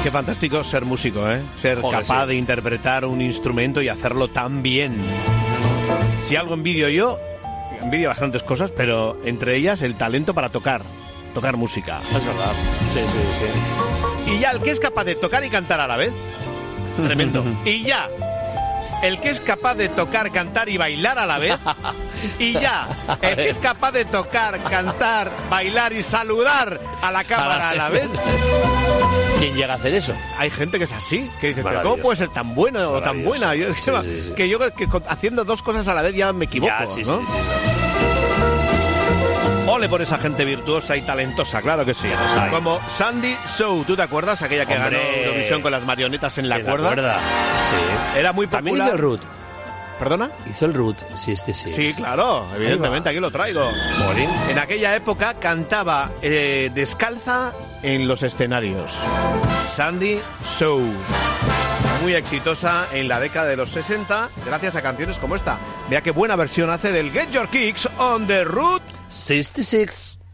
Qué fantástico ser músico, ¿eh? Ser capaz de interpretar un instrumento y hacerlo tan bien. Si algo envidio bastantes cosas, pero entre ellas el talento para tocar música. Es verdad. Sí. Y ya el que es capaz de tocar y cantar a la vez, tremendo. Y ya el que es capaz de tocar, cantar y bailar a la vez. Y ya el que es capaz de tocar, cantar, bailar y saludar a la cámara a la vez. ¿Quién llega a hacer eso? Hay gente que es así, que dice, pero ¿cómo puede ser tan bueno o tan buena? Yo, que haciendo dos cosas a la vez ya me equivoco, ¿no? Sí. Ole por esa gente virtuosa y talentosa, claro que sí. Como Sandy Shaw, ¿tú te acuerdas? Aquella que ganó Eurovisión con las marionetas en la cuerda. Sí. Era muy popular. También hizo el Root. ¿Perdona? Hizo el Root, sí. Sí, claro, evidentemente, aquí lo traigo. Morín. En aquella época cantaba descalza en los escenarios. Sandy Shaw. Muy exitosa en la década de los 60, gracias a canciones como esta. Vea qué buena versión hace del Get Your Kicks on the Route 66.